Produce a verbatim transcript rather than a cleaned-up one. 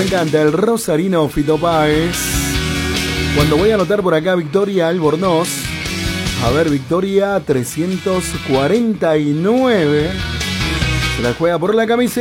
me encanta el rosarino Fito Páez. Cuando voy a anotar por acá Victoria Albornoz. A ver, Victoria trescientos cuarenta y nueve. Se la juega por la camiseta.